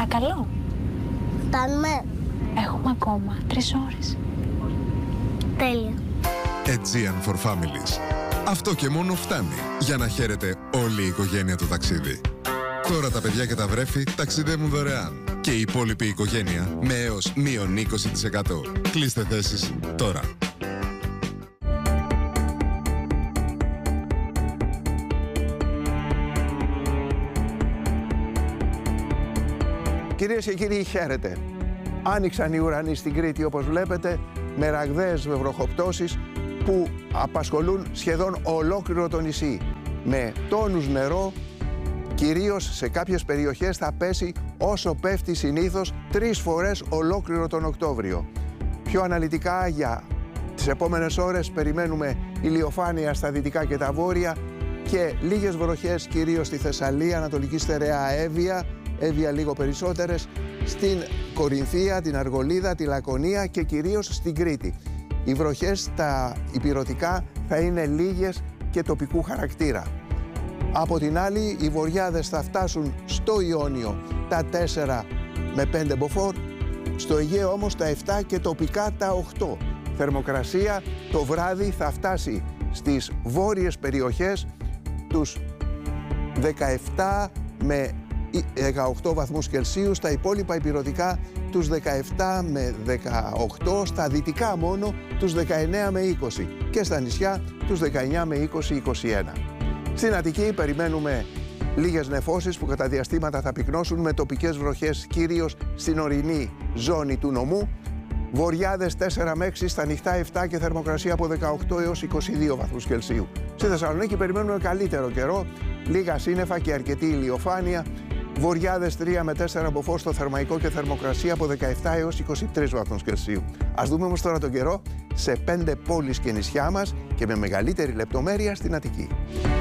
Παρακαλώ. Φτάνουμε. Έχουμε ακόμα 3 ώρες. Τέλεια. Aegean for Families. Αυτό και μόνο φτάνει για να χαίρεται όλη η οικογένεια το ταξίδι. Τώρα τα παιδιά και τα βρέφη ταξιδεύουν δωρεάν και η υπόλοιπη οικογένεια με έως μείον 20%. Κλείστε θέσεις τώρα. Κυρίες και κύριοι, χαίρετε. Άνοιξαν οι ουρανοί στην Κρήτη, όπως βλέπετε, με ραγδαίες βροχοπτώσεις που απασχολούν σχεδόν ολόκληρο το νησί. Με τόνους νερό, κυρίως σε κάποιες περιοχές θα πέσει όσο πέφτει συνήθως 3 φορές ολόκληρο τον Οκτώβριο. Πιο αναλυτικά για τις επόμενες ώρες περιμένουμε ηλιοφάνεια στα δυτικά και τα βόρεια και λίγες βροχές κυρίως στη Θεσσαλία, Ανατολική Στερεά, Εύβοια λίγο περισσότερες, στην Κορινθία, την Αργολίδα, τη Λακωνία και κυρίως στην Κρήτη. Οι βροχές στα ηπειρωτικά θα είναι λίγες και τοπικού χαρακτήρα. Από την άλλη, οι βοριάδες θα φτάσουν στο Ιόνιο τα 4 με 5 μποφόρ, στο Αιγαίο όμως τα 7 και τοπικά τα 8. Θερμοκρασία το βράδυ θα φτάσει στις βόρειες περιοχές τους 17 με 18 βαθμούς Κελσίου, στα υπόλοιπα ηπειρωτικά τους 17 με 18, στα δυτικά μόνο τους 19 με 20 και στα νησιά τους 19 με 20-21. Στην Αττική περιμένουμε λίγες νεφώσεις που κατά διαστήματα θα πυκνώσουν με τοπικές βροχές κυρίως στην ορεινή ζώνη του νομού. Βοριάδες 4 με 6, στα νυχτά 7 και θερμοκρασία από 18 έως 22 βαθμούς Κελσίου. Στη Θεσσαλονίκη περιμένουμε καλύτερο καιρό, λίγα σύννεφα και αρκετή ηλιοφάνεια. Βοριάδες 3 με 4 μποφόρ στο Θερμαϊκό και θερμοκρασία από 17 έως 23 βαθμούς Κελσίου. Ας δούμε όμως τώρα τον καιρό σε 5 πόλεις και νησιά μας και με μεγαλύτερη λεπτομέρεια στην Αττική.